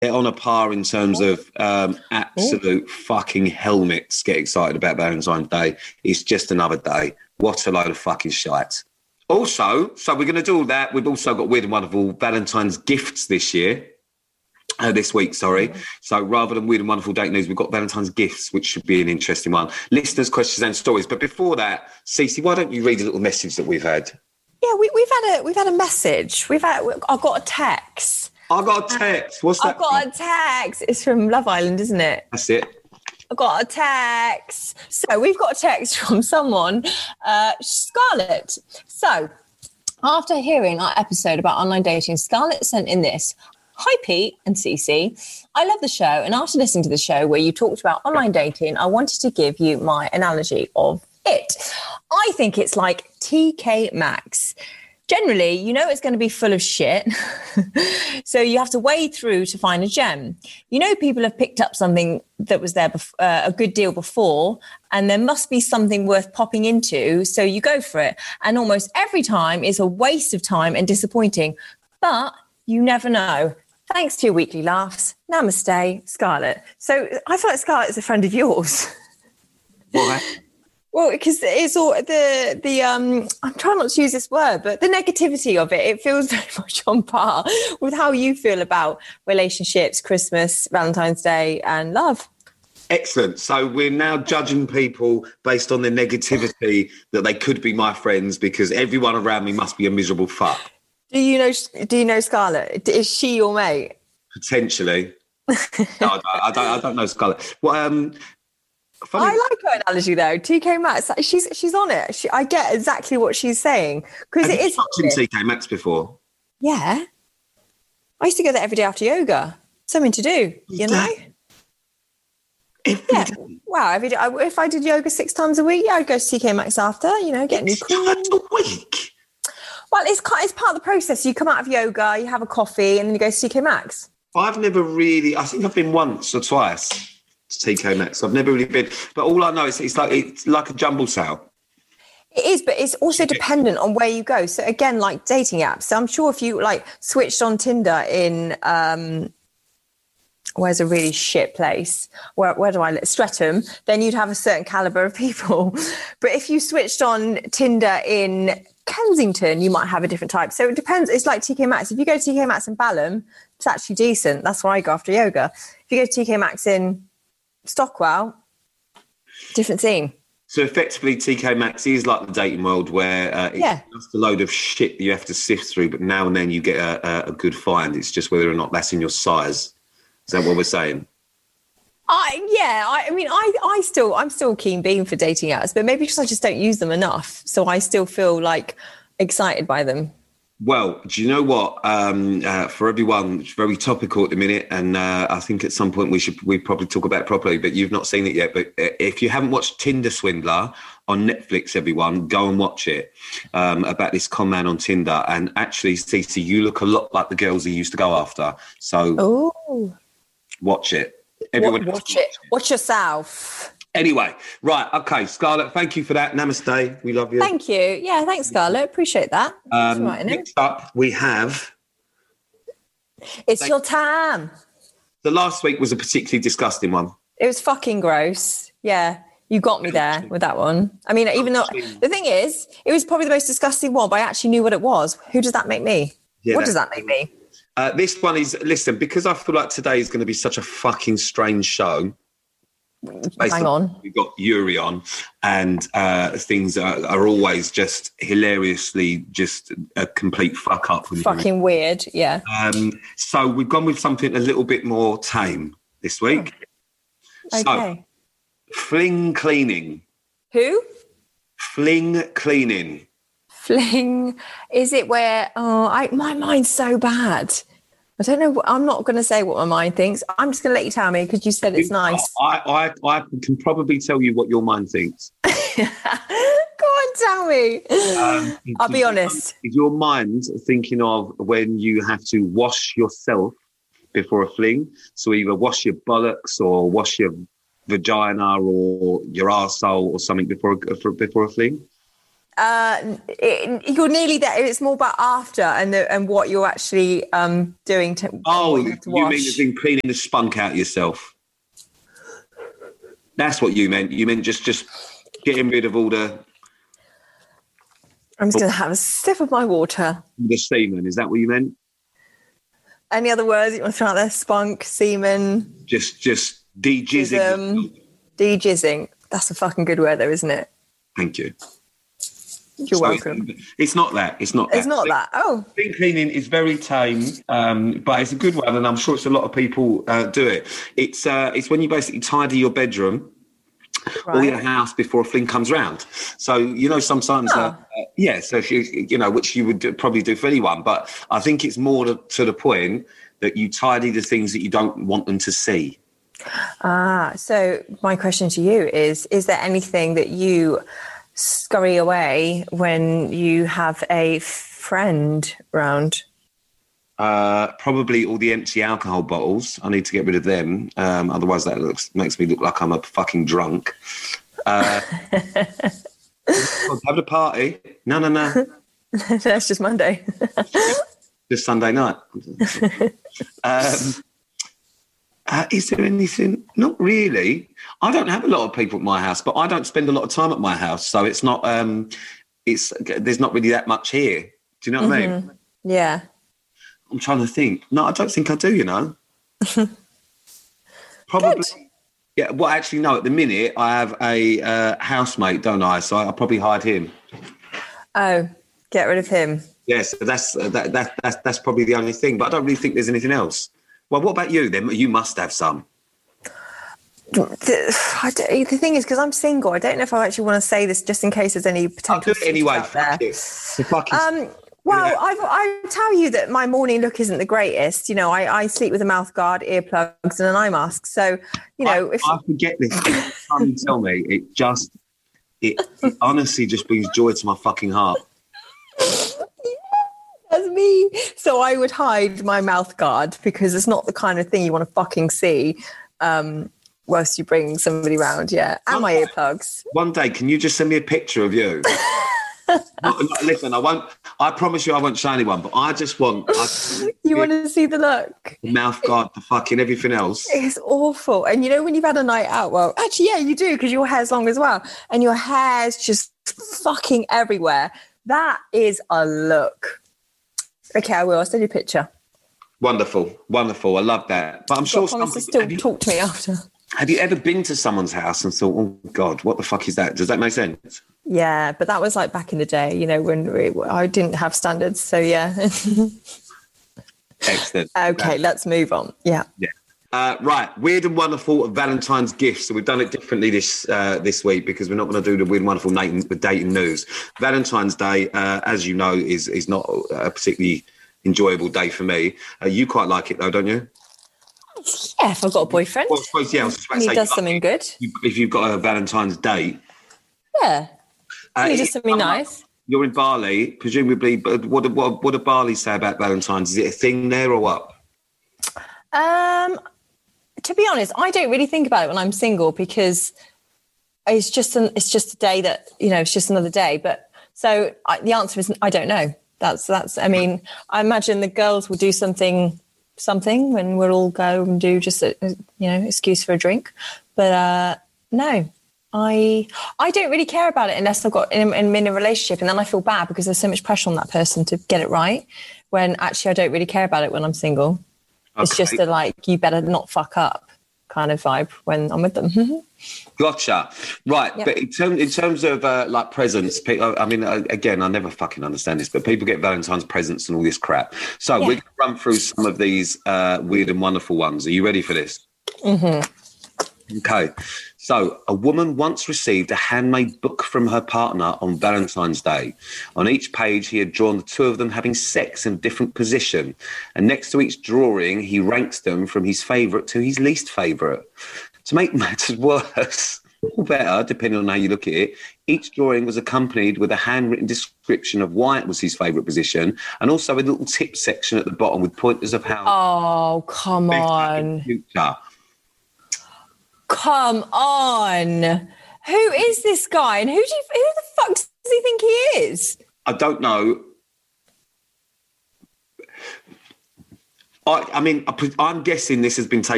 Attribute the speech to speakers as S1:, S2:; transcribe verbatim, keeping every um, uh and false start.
S1: They're on a par in terms of um, absolute oh. fucking helmets get excited about Valentine's Day. It's just another day. What a load of fucking shite. Also, so we're going to do all that. We've also got weird and wonderful Valentine's gifts this year. Uh, this week, sorry. Mm-hmm. So rather than weird and wonderful date news, we've got Valentine's gifts, which should be an interesting one. Listeners' questions and stories. But before that, Cece, why don't you read a little message that we've had?
S2: Yeah, we, we've had a we've had a message. We've had I've got a text.
S1: I got a text. What's that?
S2: I've got a text. It's from Love Island, isn't it?
S1: That's it.
S2: I've got a text. So we've got a text from someone, uh, Scarlett. So after hearing our episode about online dating, Scarlett sent in this. Hi, Pete and Cece. I love the show. And after listening to the show where you talked about online dating, I wanted to give you my analogy of it. I think it's like T K Maxx. Generally, you know it's going to be full of shit. So you have to wade through to find a gem. You know people have picked up something that was there bef- uh, a good deal before, and there must be something worth popping into, so you go for it. And almost every time is a waste of time and disappointing. But you never know. Thanks to your weekly laughs. Namaste, Scarlett. So I feel like Scarlett is a friend of yours.
S1: Why?
S2: Well, because it's all the, the um, I'm trying not to use this word, but the negativity of it, it feels very much on par with how you feel about relationships, Christmas, Valentine's Day and love.
S1: Excellent. So we're now judging people based on their negativity that they could be my friends because everyone around me must be a miserable fuck. Do
S2: you know, do you know Scarlett? Is she your mate?
S1: Potentially. no, I, don't, I, don't, I don't know Scarlett. Well, um... Funny.
S2: I like her analogy though. T K Maxx, she's she's on it. She, I get exactly what she's saying because it is.
S1: Have you touched in T K Maxx before?
S2: Yeah, I used to go there every day after yoga. Something to do, you know.
S1: Every
S2: yeah.
S1: day.
S2: Wow. Every day. I, if I did yoga six times a week, yeah, I'd go to T K Maxx after. You know, get new clothes.
S1: Times a week.
S2: Well, it's it's part of the process. You come out of yoga, you have a coffee, and then you go to T K Maxx.
S1: I've never really. I think I've been once or twice. T K Maxx. I've never really been, but all I know is it's like it's like a jumble sale.
S2: It is, but it's also dependent on where you go. So again, like dating apps. So I'm sure if you like switched on Tinder in um, where's a really shit place? Where where do I live? Streatham. Then you'd have a certain caliber of people. But if you switched on Tinder in Kensington, you might have a different type. So it depends. It's like T K Maxx. If you go to T K Maxx in Balham, it's actually decent. That's where I go after yoga. If you go to T K Maxx in Stockwell, different scene.
S1: So effectively, T K Maxx is like the dating world where uh, it's
S2: yeah.
S1: just a load of shit that you have to sift through, but now and then you get a, a good find. It's just whether or not that's in your size. Is that what we're saying?
S2: I yeah, I, I mean, I, I still, I'm still keen being for dating apps, but maybe because I just don't use them enough, so I still feel like excited by them.
S1: Well, do you know what? Um, uh, for everyone, it's very topical at the minute, and uh, I think at some point we should we probably talk about it properly. But you've not seen it yet. But if you haven't watched Tinder Swindler on Netflix, everyone go and watch it. Um, about this con man on Tinder, and actually, Cece, you look a lot like the girls he used to go after. So,
S2: Ooh.
S1: watch it. Everyone,
S2: watch, watch it. it. Watch yourself.
S1: Anyway, right, okay, Scarlett, thank you for that. Namaste, we love you.
S2: Thank you. Yeah, thanks, Scarlett. Appreciate that.
S1: Um, next up, we have...
S2: It's your time.
S1: The last week was a particularly disgusting one.
S2: It was fucking gross. Yeah, you got me there with that one. I mean, even though... The thing is, it was probably the most disgusting one, but I actually knew what it was. Who does that make me? Yeah, what does that make me?
S1: Uh, this one is... Listen, because I feel like today is going to be such a fucking strange show...
S2: Hang on.
S1: We've got Yuri on, and uh, things are, are always just hilariously just a complete fuck up.
S2: Fucking Yuri. Weird, yeah.
S1: Um, so we've gone with something a little bit more tame this week.
S2: Oh. Okay.
S1: So, fling cleaning.
S2: Who?
S1: Fling cleaning.
S2: Fling. Is it where, oh, I, my mind's so bad. I don't know. I'm not going to say what my mind thinks. I'm just going to let you tell me because you said it's nice.
S1: I, I, I can probably tell you what your mind thinks.
S2: Go on, tell me. Um, I'll be honest.
S1: Is your mind thinking of when you have to wash yourself before a fling? So either wash your bollocks or wash your vagina or your arsehole or something before a, before a fling?
S2: Uh, it, you're nearly there. It's more about after and the, and what you're actually um, doing to.
S1: Oh,
S2: you, to
S1: you mean as in cleaning the spunk out yourself? That's what you meant. You meant just just getting rid of all the.
S2: I'm just going to have a sip of my water.
S1: The semen, is that what you meant?
S2: Any other words you want to throw out there? Spunk, semen.
S1: Just just de-jizzing.
S2: De-jizzing. That's a fucking good word, though, isn't it?
S1: Thank you.
S2: You're
S1: so
S2: welcome.
S1: It's, it's not that. It's not.
S2: It's
S1: that.
S2: not that. Oh.
S1: Spring cleaning is very tame, um, but it's a good one, and I'm sure it's a lot of people uh, do it. It's uh, it's when you basically tidy your bedroom. Right. Or your house before a fling comes round. So, you know, sometimes, oh. uh, uh, yeah, so if you, you know, which you would do, probably do for anyone, but I think it's more to, to the point that you tidy the things that you don't want them to see.
S2: Ah, so my question to you is, is there anything that you scurry away when you have a friend round?
S1: Uh, probably all the empty alcohol bottles. I need to get rid of them. Um, otherwise, that looks makes me look like I'm a fucking drunk. Uh, have a party? No, no, no.
S2: That's just Monday.
S1: Just Sunday night. um, uh, is there anything? Not really. I don't have a lot of people at my house, but I don't spend a lot of time at my house, so it's not. Um, it's there's not really that much here. Do you know what mm-hmm. I mean?
S2: Yeah.
S1: I'm trying to think. No, I don't think I do, you know. Probably. Good. Yeah, well, actually, no. At the minute, I have a uh, housemate, don't I? So I'll probably hide him.
S2: Oh, get rid of him.
S1: Yes, yeah, so that's, uh, that, that, that's, that's probably the only thing. But I don't really think there's anything else. Well, what about you then? You must have some.
S2: The, I the thing is, because I'm single, I don't know if I actually want to say this just in case there's any potential.
S1: I'll do it anyway.
S2: Out there.
S1: Fuck it. So fuck
S2: um, Well, I, I tell you that my morning look isn't the greatest. You know, I, I sleep with a mouth guard, earplugs, and an eye mask. So, you know,
S1: I,
S2: if
S1: I forget this. Every time you tell me, it just, it, it honestly just brings joy to my fucking heart.
S2: That's me. So I would hide my mouth guard because it's not the kind of thing you want to fucking see um, whilst you bring somebody round. Yeah, and one my day, earplugs.
S1: One day, can you just send me a picture of you? not, not, listen, I won't. I promise you, I won't show anyone. But I just want. I,
S2: you want to see the look?
S1: The mouth guard, the fucking everything else.
S2: It's awful. And you know when you've had a night out. Well, actually, yeah, you do because your hair's long as well, and your hair's just fucking everywhere. That is a look. Okay, I will. I'll send you a picture.
S1: Wonderful, wonderful. I love that. But I'm sure.
S2: Promise to still you, talk to me after.
S1: Have you ever been to someone's house and thought, "Oh God, what the fuck is that?" Does that make sense?
S2: Yeah, but that was like back in the day, you know, when we, I didn't have standards. So yeah.
S1: Excellent.
S2: Okay, let's move on. Yeah.
S1: Yeah. Uh, right, weird and wonderful Valentine's gifts. So we've done it differently this uh, this week because we're not going to do the weird and wonderful dating, the dating news. Valentine's Day, uh, as you know, is is not a particularly enjoyable day for me. Uh, you quite like it though, don't you?
S2: Yeah, if I've got a boyfriend.
S1: Well, I suppose, yeah, I was just about
S2: he
S1: to say,
S2: does something
S1: like,
S2: good.
S1: If you've got a Valentine's date.
S2: Yeah, uh, he does something
S1: I'm
S2: nice.
S1: Not, you're in Bali, presumably, but what, what, what do Bali say about Valentine's? Is it a thing there or what?
S2: Um... To be honest, I don't really think about it when I'm single because it's just an, it's just a day that, you know, it's just another day. But so I, the answer is I don't know. That's that's. I mean, I imagine the girls will do something something when we'll all go and do just a, you know, excuse for a drink. But uh, no, I I don't really care about it unless I've got in, in, in a relationship, and then I feel bad because there's so much pressure on that person to get it right. When actually I don't really care about it when I'm single. Okay. It's just a like, you better not fuck up kind of vibe when I'm with them.
S1: Gotcha. Right.
S2: Yep.
S1: But in, term, in terms of uh, like presents, I mean, again, I never fucking understand this, but people get Valentine's presents and all this crap. So yeah. We're going to run through some of these uh, weird and wonderful ones. Are you ready for this?
S2: Mm-hmm.
S1: Okay. So a woman once received a handmade book from her partner on Valentine's Day. On each page, he had drawn the two of them having sex in a different position. And next to each drawing, he ranks them from his favourite to his least favourite. To make matters worse, or better, depending on how you look at it, each drawing was accompanied with a handwritten description of why it was his favourite position, and also a little tip section at the bottom with pointers of how...
S2: Oh, come on.
S1: Future.
S2: Come on. Who is this guy? And who do you, who the fuck does does he think he is?
S1: I don't know. I, I mean, I, I'm guessing this has been taken